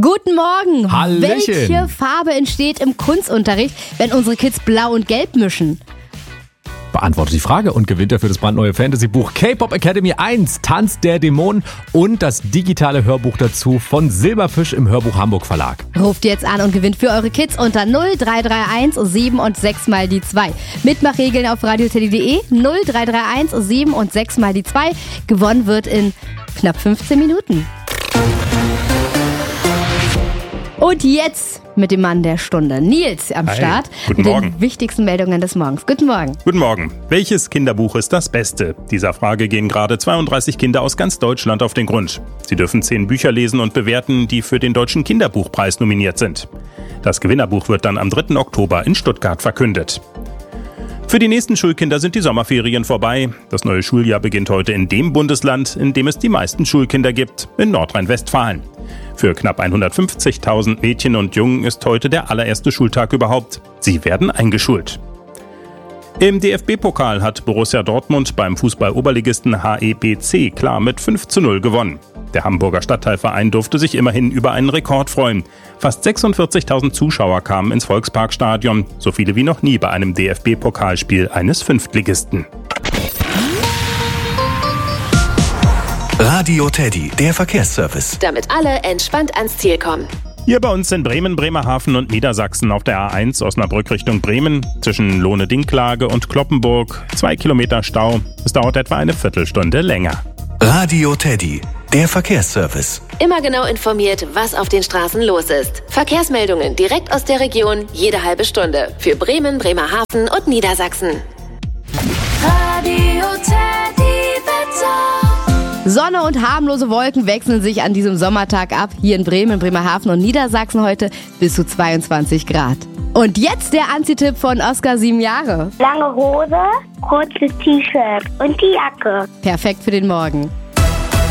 Guten Morgen. Hallöchen. Welche Farbe entsteht im Kunstunterricht, wenn unsere Kids Blau und Gelb mischen? Beantwortet die Frage und gewinnt dafür das brandneue Fantasy-Buch K-Pop Academy 1, Tanz der Dämonen und das digitale Hörbuch dazu von Silberfisch im Hörbuch Hamburg Verlag. Ruft jetzt an und gewinnt für eure Kids unter 0331 7 und 6 mal die 2. Mitmachregeln auf radioteddy.de 0331 7 und 6 mal die 2. Gewonnen wird in knapp 15 Minuten. Und jetzt mit dem Mann der Stunde, Nils am Start. Guten mit Morgen. den wichtigsten Meldungen des Morgens. Guten Morgen. Guten Morgen. Welches Kinderbuch ist das Beste? Dieser Frage gehen gerade 32 Kinder aus ganz Deutschland auf den Grund. Sie dürfen 10 Bücher lesen und bewerten, die für den Deutschen Kinderbuchpreis nominiert sind. Das Gewinnerbuch wird dann am 3. Oktober in Stuttgart verkündet. Für die nächsten Schulkinder sind die Sommerferien vorbei. Das neue Schuljahr beginnt heute in dem Bundesland, in dem es die meisten Schulkinder gibt, in Nordrhein-Westfalen. Für knapp 150.000 Mädchen und Jungen ist heute der allererste Schultag überhaupt. Sie werden eingeschult. Im DFB-Pokal hat Borussia Dortmund beim Fußball-Oberligisten HEBC klar mit 5:0 gewonnen. Der Hamburger Stadtteilverein durfte sich immerhin über einen Rekord freuen. Fast 46.000 Zuschauer kamen ins Volksparkstadion, so viele wie noch nie bei einem DFB-Pokalspiel eines Fünftligisten. Radio Teddy, der Verkehrsservice. Damit alle entspannt ans Ziel kommen. Hier bei uns in Bremen, Bremerhaven und Niedersachsen auf der A1 Osnabrück Richtung Bremen zwischen Lohne-Dinklage und Cloppenburg 2 Kilometer Stau. Es dauert etwa eine Viertelstunde länger. Radio Teddy, der Verkehrsservice. Immer genau informiert, was auf den Straßen los ist. Verkehrsmeldungen direkt aus der Region, jede halbe Stunde. Für Bremen, Bremerhaven und Niedersachsen. Radio Teddy Wetter. Sonne und harmlose Wolken wechseln sich an diesem Sommertag ab. Hier in Bremen, Bremerhaven und Niedersachsen heute bis zu 22 Grad. Und jetzt der Anzitipp von Oskar, 7 Jahre. Lange Hose, kurzes T-Shirt und die Jacke. Perfekt für den Morgen.